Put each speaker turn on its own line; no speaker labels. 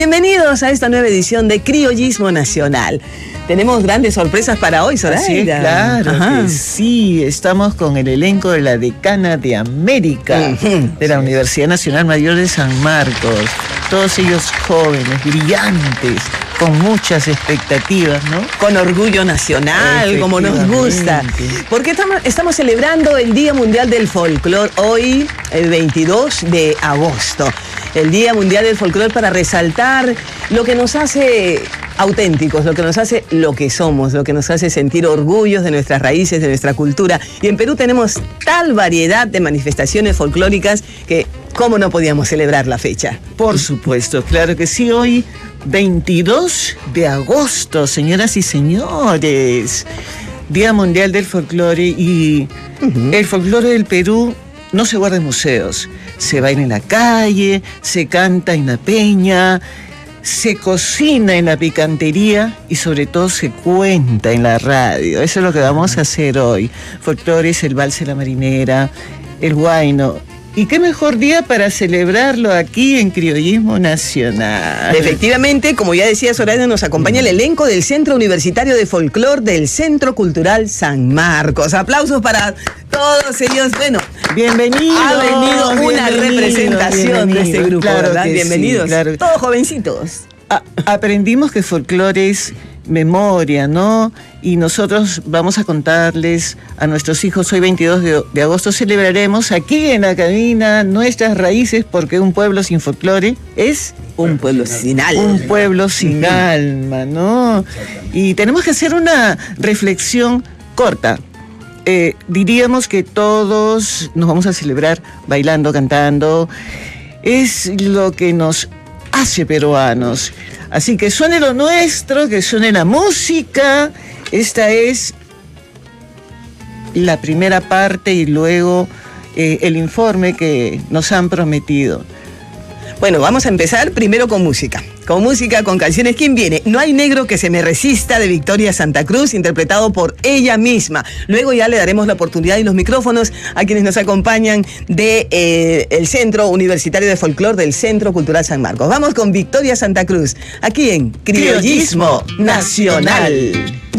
Bienvenidos a esta nueva edición de Criollismo Nacional. Tenemos grandes sorpresas para hoy, Zoraida.
Sí, claro que sí. Estamos con el elenco de la Decana de América, de la Universidad Nacional Mayor de San Marcos. Todos ellos jóvenes, brillantes, con muchas expectativas, ¿no?
Con orgullo nacional, como nos gusta. Porque estamos celebrando el Día Mundial del Folclor hoy, el 22 de agosto. El Día Mundial del Folclor para resaltar lo que nos hace auténticos, lo que nos hace lo que somos, lo que nos hace sentir orgullos de nuestras raíces, de nuestra cultura. Y en Perú tenemos tal variedad de manifestaciones folclóricas que ¿cómo no podíamos celebrar la fecha?
Por supuesto, claro que sí. Hoy, 22 de agosto, señoras y señores, Día Mundial del Folclore. Y el folclore del Perú no se guarda en museos, se baila en la calle, se canta en la peña, se cocina en la picantería y sobre todo se cuenta en la radio. Eso es lo que vamos a hacer hoy. Folclore es el vals de la marinera, el huayno. ¿Y qué mejor día para celebrarlo aquí en Criollismo Nacional?
Efectivamente, como ya decía Zoraida, nos acompaña el elenco del Centro Universitario de Folclor del Centro Cultural San Marcos. Aplausos para todos ellos. Bueno,
bienvenidos.
Ha venido una representación de este grupo, claro, ¿verdad? Bienvenidos. Sí, claro. Todos jovencitos.
Aprendimos que folclore es memoria, ¿no? Y nosotros vamos a contarles a nuestros hijos, hoy 22 de agosto celebraremos aquí en la cabina nuestras raíces, porque un pueblo sin folclore es
un pueblo sin alma.
Un pueblo sin alma, ¿no? Y tenemos que hacer una reflexión corta. Diríamos que todos nos vamos a celebrar bailando, cantando. Es lo que nos hace peruanos. Así que suene lo nuestro, que suene la música. Esta es la primera parte y luego el informe que nos han prometido.
Bueno, vamos a empezar primero con música. Con canciones. ¿Quién viene? No hay negro que se me resista, de Victoria Santa Cruz, interpretado por ella misma. Luego ya le daremos la oportunidad y los micrófonos a quienes nos acompañan del Centro Universitario de Folclor del Centro Cultural San Marcos. Vamos con Victoria Santa Cruz, aquí en Criollismo Nacional.